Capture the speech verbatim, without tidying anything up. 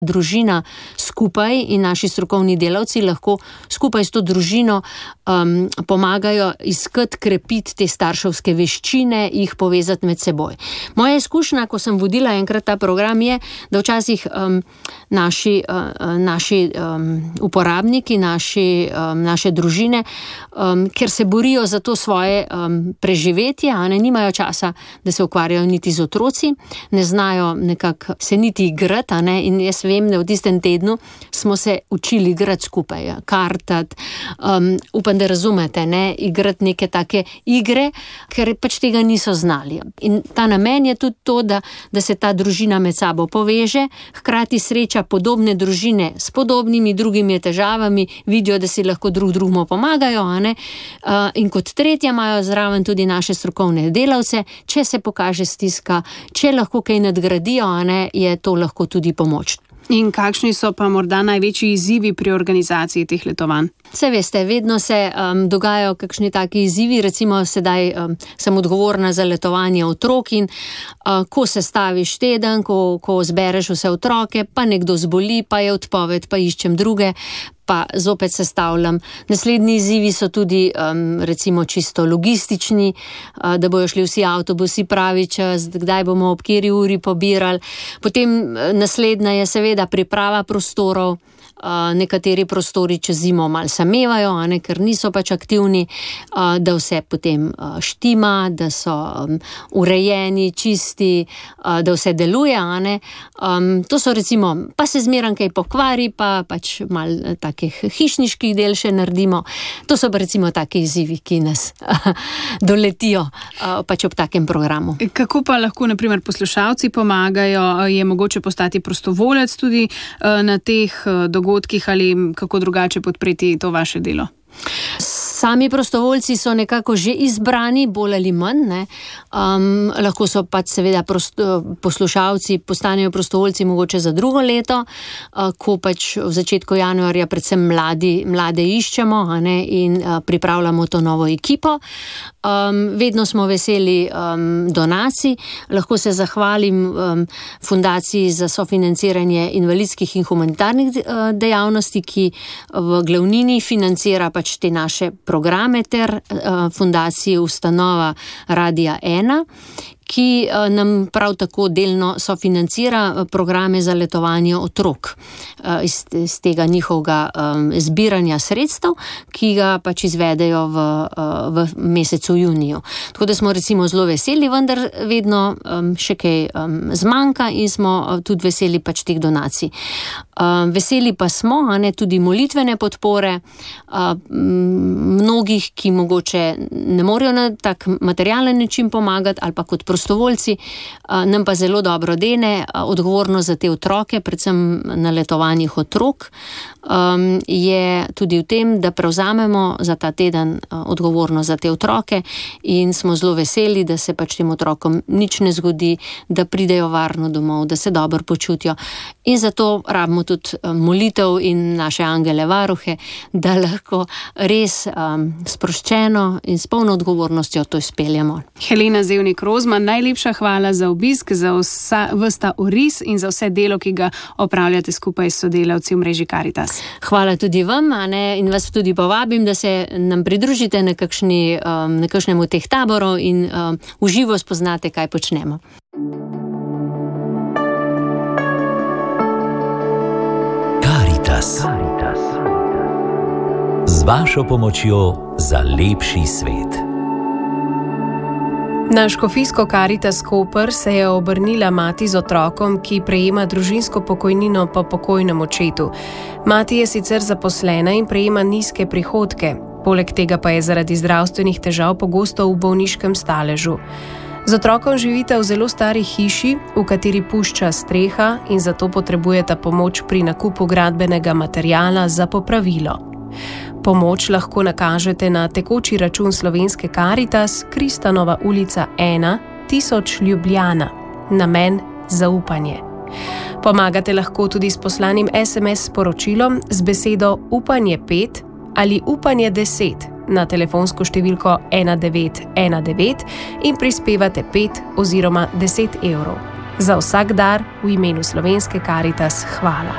družina skupaj in naši strokovni delavci lahko skupaj s to družino um, pomagajo iskati, krepiti te starševske veščine, jih povezati med seboj. Moja izkušnja, ko sem vodila enkrat ta program, je, da včasih um, naši, uh, naši um, uporabniki, naši, um, naše družine, um, ker se borijo za to svoje um, preživetje, a ne nimajo časa, da se ukvarjajo niti z otroci, ne znajo nekako se niti igrati, a ne, in jaz vem, da v tistem tednu smo se učili igrati skupaj, kartati, um, upam, da razumete, ne, igrati neke take igre, ker pač tega niso znali. In ta namen je tudi to, da, da se ta družina med sabo poveže, hkrati sreča podobne družine s podobnimi drugimi težavami, vidijo, da si lahko drug drugmu pomagajo, a ne, uh, in kot tretje imajo zraven tudi naše strokovne delavce, če se pokaže stiska, če lahko kaj nadgradijo, a ne, je to lahko tudi pomoč. In kakšni so pa morda največji izzivi pri organizaciji teh letovanj? Saj veste, vedno se um, dogajajo kakšni taki izzivi, recimo sedaj um, sem odgovorna za letovanje otrok in uh, ko se staviš teden, ko, ko zbereš vse otroke, pa nekdo zboli, pa je odpoved, pa iščem druge, pa zopet sestavljam. Naslednji izzivi so tudi um, recimo čisto logistični, uh, da bojo šli vsi avtobusi pravi čas, kdaj bomo ob kateri uri pobirali. Potem uh, naslednja je seveda priprava prostorov. Uh, nekateri prostori čez zimo malo samevajo, a ne, ker niso pač aktivni, uh, da vse potem uh, štima, da so um, urejeni, čisti, uh, da vse deluje, a ne. Um, to so recimo, pa se zmeram kaj pokvari, pa pač malo takih hišniških del še naredimo. To so pa recimo taki izzivi, ki nas doletijo uh, pač ob takem programu. Kako pa lahko, na primer, poslušalci pomagajo? Je mogoče postati prostovolec tudi uh, na teh uh, dogodkih ali kako drugače podpreti to vaše delo? Sami prostovoljci so nekako že izbrani, bolj ali manj, ne. Um, lahko so pač seveda prosto, poslušalci postanejo prostovoljci mogoče za drugo leto, uh, ko pač v začetku januarja predvsem mladi, mlade iščemo, a ne, in uh, pripravljamo to novo ekipo. Um, vedno smo veseli um, donacij, lahko se zahvalim um, Fundaciji za sofinanciranje invalidskih in humanitarnih uh, dejavnosti, ki v glavnini financira pač te naše programe ter uh, Fundaciji Ustanova Radia ena, ki uh, nam prav tako delno sofinancira programe za letovanje otrok uh, iz, iz tega njihovega um, zbiranja sredstev, ki ga pač izvedejo v, uh, v mesecu juniju. Tako da smo recimo zelo veseli, vendar vedno um, še kaj um, zmanjka in smo uh, tudi veseli pač teh donacij. Uh, veseli pa smo, a ne, tudi molitvene podpore uh, mnogih, ki mogoče ne morejo na tak materialen način pomagati ali pa kot prostovoljci, nam pa zelo dobro dene odgovornost za te otroke, predvsem na letovanjih otrok, je tudi v tem, da prevzamemo za ta teden odgovornost za te otroke in smo zelo veseli, da se pač tem otrokom nič ne zgodi, da pridejo varno domov, da se dobro počutijo. In zato rabimo tudi molitev in naše angele varuhe, da lahko res um, sproščeno in s polno odgovornostjo to izpeljamo. Helena Zevnik-Rozman, najlepša hvala za obisk, za vsa vrsta oris in za vse delo, ki ga opravljate skupaj s sodelavci v mreži Karitas. Hvala tudi vam, a ne, in vas tudi povabim, da se nam pridružite na kakšni, um, na kakšnemu teh taborov in um, v živo spoznate, kaj počnemo. Karitas. Karitas. Z vašo pomočjo za lepši svet. Na škofijsko Karitas Koper se je obrnila mati z otrokom, ki prejema družinsko pokojnino po pokojnem očetu. Mati je sicer zaposlena in prejema nizke prihodke, poleg tega pa je zaradi zdravstvenih težav pogosto v bolniškem staležu. Z otrokom živita v zelo stari hiši, v kateri pušča streha in zato potrebujeta pomoč pri nakupu gradbenega materiala za popravilo. Pomoč lahko nakažete na tekoči račun Slovenske Karitas, Kristanova ulica ena, tisoč Ljubljana, namen zaupanje. Pomagate lahko tudi s poslanim es em es sporočilom z besedo upanje pet ali upanje deset na telefonsko številko ena devet ena devet in prispevate pet oziroma deset evrov. Za vsak dar v imenu Slovenske Karitas hvala.